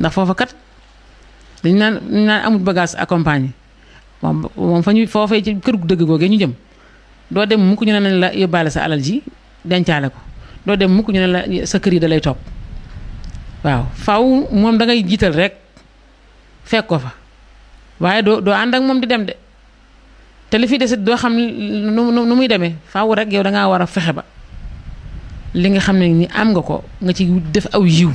ndax foofa kat dañ naan amul bagage accompagné moom fa ñu foofee ci kër gu dëgg googee ñu jëm doo dem mukk ñu ne nañ la yóbbaale sa alal ji dencaale ko doo dem mukk ñu ne la sa kër yi da lay topp waaw faaw moom da ngay jiital rek fekk ko fa waaye doo ànd ak moom di dem de te li fi desit doo xam nu muy demee faaw rek yow da ngaa war a fexe ba li nga xam ne ni am nga ko nga ci def aw yiw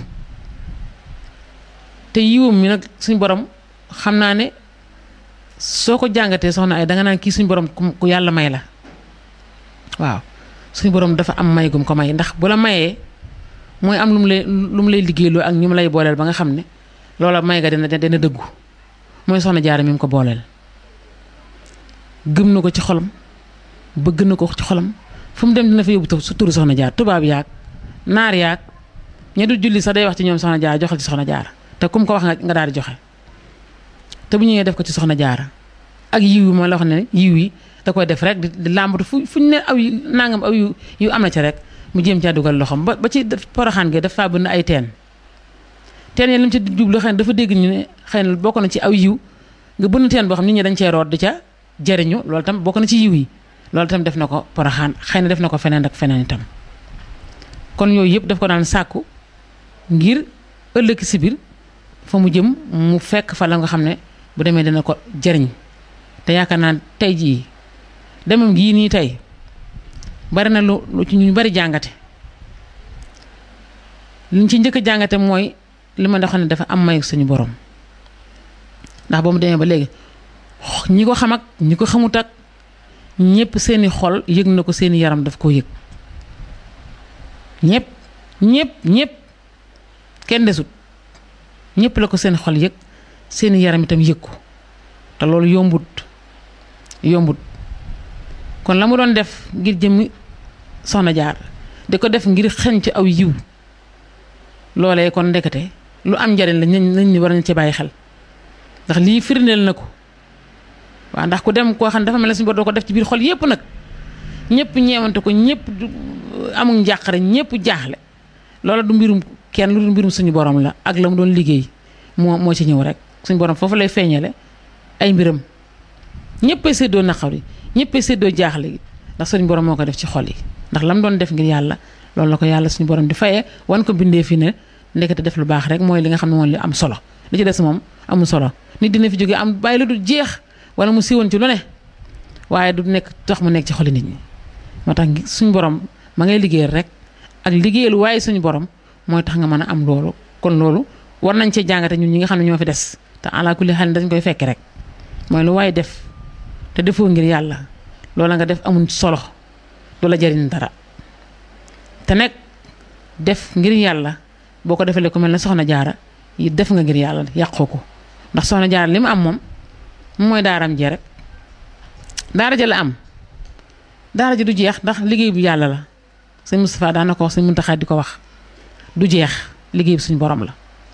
te yiwam mi nag suñ borom xam naa ne soo ko jàngatee soxna ay danga naan kii suñ borom ku yàlla may la waaw suñ borom dafa am may gum ko may ndax bu la mayee mooy am lu mu lay liggéeyloo ak ñu mu lay booleel ba nga xam ne loola may nga dina dëggu mooy soxna jaara mi mu ko booleel gëm na ko ci xolam bëgg na ko ci xolam fu mu dem dina fa yóbbu su turu soxna jaar tubaab yaag naar yaag ña du julli sax day wax ci ñoom soxna jaara joxal ci soxna jaara te kum ko wax nga daal di joxe te bu ñëwee def ko ci soxna jaara ak yiw yi ma la wax ne yiw yi da koy def rek di làmbatu fu ñu ne aw nangam aw yu am na ci rek mu jéem caa dugal loxoom ba ci poroxaan gi dafa bëgg ay teen yi li mu ci jublu xëy na dafa dégg ñu ne xëy na bokk na ci aw yiw nga bënn teen boo xam nit ñi dañ cee root di ca jëriñu loolu tam bokk na ci yiw yi loolu tam def na ko poroxaan xëy na def na ko feneen ak feneen itam kon yooyu yëpp daf ko daan sàkku ngir ëllëg si biir fa mu jëm mu fekk fa la nga xam ne bu demee dina ko jëriñ te yaakaar naa tey jii demam gii nii tey bari na lu ci ñu bari jàngate liñ ci njëkk a jàngate mooy li ma xam ne dafa am mayu suñu borom ndax ba mu demee ba léegi ñi ko xam ak ñi ko xamut ak ñëpp seeni xol yëg na ko seeni yaram daf koo yëg ñëpp kenn desut ñëpp la ko seen xol yëg seeni yaram itam yëg ko te loolu yombut kon la mu doon def ngir jëmmi soxna jaar di ko def ngir xeñ ci aw yiw loolee kon ndekete lu am njariñ la nañ ni war nañ ci bàyyi xel ndax lii firndeel na ko waaw ndax ku dem koo xam ne dafa mel ne suñu bor doo ko def ci biir xol yépp nag ñëpp ñeewante ko ñëpp amul njàqare ñëpp jaaxle loola du mbirum kenn lu du mbirum suñu borom la ak la mu doon liggéey moo ci ñëw rek suñu borom foofu lay feeñale ay mbiram ñëppay séddoo naqar yi ñëppay séddoo jaaxle gi ndax suñu borom moo ko def ci xol yi ndax la mu doon def ngir yàlla loolu la ko yàlla suñu borom di fayee wan ko bindee fi ne ndekete def lu baax rek mooy li nga xam ne mooy li am solo li ci des moom amul solo nit dina fi jógee am bàyyi la du jeex wala mu siiwoon ci lu ne waaye du nekk tax mu nekk ci xoli nit ñi moo tax suñu borom ma ngay liggéeyal rek ak liggéeyal waaye suñu borom mooy tax nga mën a am loolu kon loolu war nañ cee jàngate ñun ñi nga xam ne ñoo fi des te ala kulli xel dañ koy fekk rek mooy lu waaye def te defoo ngir yàlla loola nga def amul solo du la jariñ dara te nag def ngir yàlla boo ko defalee ku mel ne soxna jaara yi def nga ngir yàlla yàqoo ko ndax soxna jaara li mu am moom mooy daaram jee rek daara ja la am daara ji du jeex ndax liggéey bu yàlla la sëñ Moustapha daan na ko wax sëñ Muntaxa di ko wax du jeex liggéey bi suñu borom la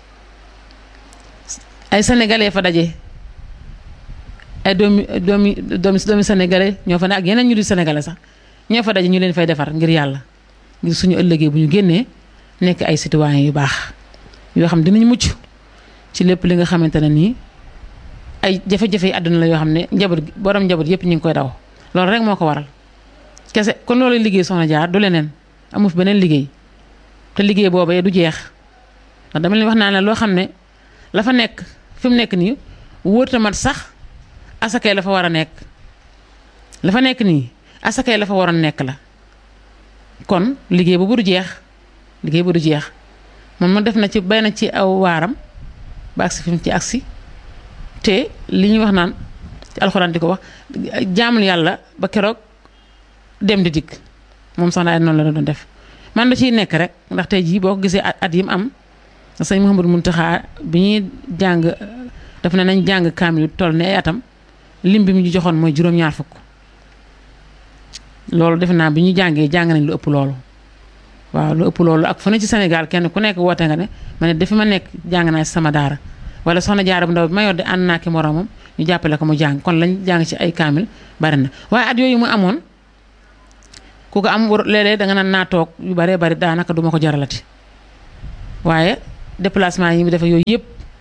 ay sénégalais fa daje ay doomi sénégalais ñoo fa ne ak yeneen ñu di sénégalais sax ñoo fa daje ñu leen fay defar ngir yàlla ngir suñu ëllëgee bu ñu génnee nekk ay citoyens yu baax yoo xam dinañ mucc ci lépp li nga xamante ne nii ay jafe-jafe yi àdduna la yoo xam ne borom njaboot yëpp ñu ngi koy daw loolu rek moo ko waral kese kon loolu liggéey soxna jaar du leneen amu fi beneen liggéey te liggéey boobee du jeex ndax dama leen wax naa ne loo xam ne la fa nekk fi mu nekk nii wóorta mat sax asakay la fa war a nekk la fa nekk nii asakay la fa waroon nekk la kon liggéey boobu du jeex moom ma def na ci bay na ci aw waaram ba agsi fi mu ci agsi te li ñuy wax naan ci alxuraan di ko wax jaamul yàlla ba keroog dem di dikk moom soxna ay noonu la doon def man da ciy nekk rek ndax tey jii boo ko gisee at yi mu am sëñ Mouhamadou Mountakha bi ñuy jàng daf ne nañ jàng kaamil toll ne ay atam lim bi mu ñu joxoon mooy juróom-ñaar fukk loolu defe naa bi ñu jàngee jàng nañ lu ëpp loolu waaw lu ëpp loolu ak fu ne ci Sénégal kenn ku nekk woote nga ne ma ne dafi ma nekk jàng naa ci sama daara wala soxna jaara bu ndaw bi ma yor de ànd naa ki moroomam ñu jàppale ko mu jàng kon lañ jàng ci ay kaamil bari na waaye at yooyu mu amoon ku ko am léeg-léeg danga naan naa toog yu baree bari daanaka duma ko jaralati waaye déplacement yi mu def yooyu yëpp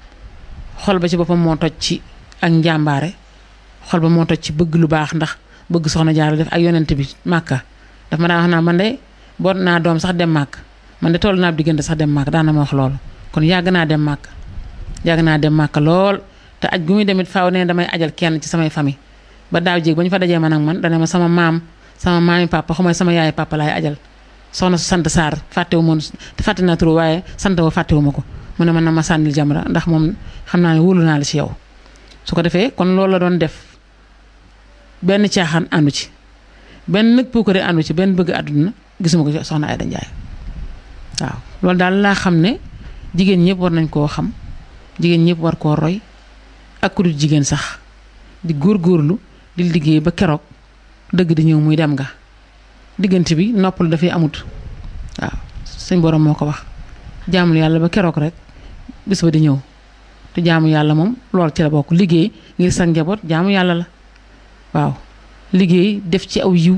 xol ba ci boppam moo toj ci ak njàmbaare xol ba moo toj ci bëgg lu baax ndax bëgg soxna Jaara def ak yonent bi Màkka daf ma daan wax naa man de boot naa doom sax dem màkk man de toll naa diggante sax dem màkk daan na ma wax loolu kon yàgg naa dem màkk lool te aj gu muy demit faaw ne damay ajal kenn ci samay famille ba daaw jéeg ba ñu fa dajee man ak man dana ma sama maami papa xamay sama yaay papa laay ajal soxna su sant Sarr fàtte naa turu waaye sant wa fàttewu ma ko mu ne man na ma sànnil Jamra ndax moom xam naa ne wóolu naa la ci yow su ko defee kon loolu la doon def benn caaxaan àndu ci benn nag puukare àndu ci benn bëgg àdduna gisuma ko ci soxna Aïda Ndiaye waaw loolu daal laa xam ne jigéen ñëpp war nañ koo xam jigéen ñëpp war koo roy ak ku dul jigéen sax di góorgóorlu di liggéey ba keroog dëgg di ñëw muy dem nga diggante bi noppal dafay amut waaw suñ borom moo ko wax jaamul yàlla ba keroog rek bis ba di ñëw te jaamu yàlla moom lool ci la bokk liggéey ngir sa njaboot jaamu yàlla la waaw liggéey def ci aw yiw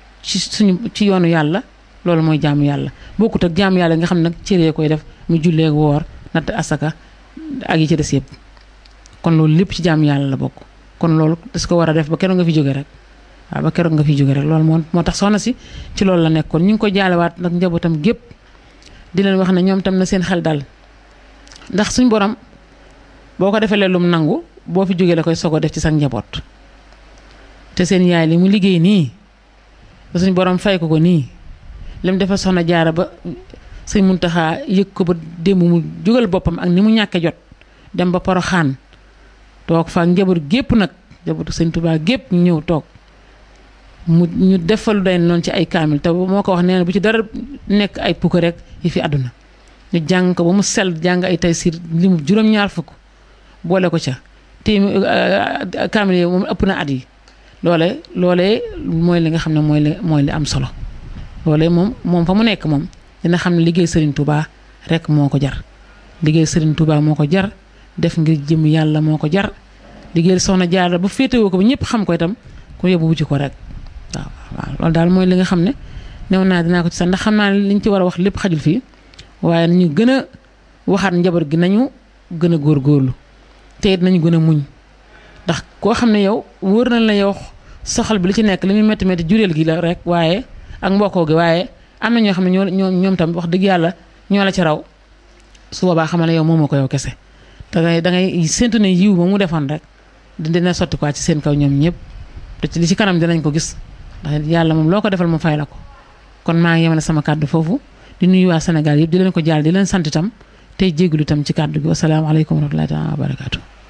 ci yoonu yàlla loolu mooy jaamu yàlla bokkut ak jaamu yàlla nga xam nag cëree koy def mu jullee woor natt asaka ak yi ci des yëpp kon loolu lépp ci jaamu yàlla la bokk kon loolu das ko war a def ba keroog nga fi jóge rek waaw ba keroog nga fi jóge rek loolu moo tax soxna si ci loolu la nekkoon ñu ngi ko jaalewaat nag njabootam gépp di leen wax ne ñoom tam na seen xel dal ndax suñ borom boo ko defee lum nangu boo fi jógee la koy sogo def ci sa njaboot te seen yaay li mu liggéey nii ba suñ borom fay ko nii lim defal soxna Jaara ba sëñ Muntaxa yëg ko ba démb mu jógal boppam ak ni mu ñàkke jot dem ba Poroxaan toog fa njaboot gépp nag njabootu sëñ Tuubaa gépp ñu ñëw toog ñu defalu day noonu ci ay kaamil te moo ko wax nee na bu ci dara nekk ay pukk rek yi fi àdduna ñu jàng ko ba mu sell jàng ay Taysiir limu juróom-ñaar fukk boole ko ca te kaamil yi moom ëpp na at yi loolee mooy li nga xam ne mooy li am solo loolee moom fa mu nekk moom dina xam ne liggéey Serigne Touba rek moo ko jar liggéey Serigne Touba moo ko jar def ngir jëm yàlla moo ko jar liggéey soxna Jaara bu féetewoo ko ba ñëpp xam ko itam ku yóbbu wuti ko rek waaw loolu daal mooy li nga xam ne new naa dinaa ko ci sax ndax xam naa ne liñ ci war a wax lépp xajul fii waaye nañu gën a waxaat njaboot gi nañu gën a góorgóorlu te it nañu gën a muñ ndax koo xam ne yow wóor na la yow soxal bi li ci nekk li muy métti métti jureel gi la rek waaye ak mbokkoo gi waaye am na ñoo xam ne ñoom tam wax dëgg yàlla ñoo la ci raw su boobaa xamal ne yow moomoo ko yow kese da ngay séntu ne yiw ba mu defoon rek dina sotti quoi ci seen kaw ñoom ñëpp te ci li ci kanam dinañ ko gis ndax yàlla moom loo ko defal mu fay la ko kon maa ngi yemale sama kàddu foofu di nuyu waa Sénégal yëpp di leen ko jaal di leen sant itam tey jégalu itam ci kàddu gi wasalaamaaleykum wa rahmatullaahi wa barakaatu.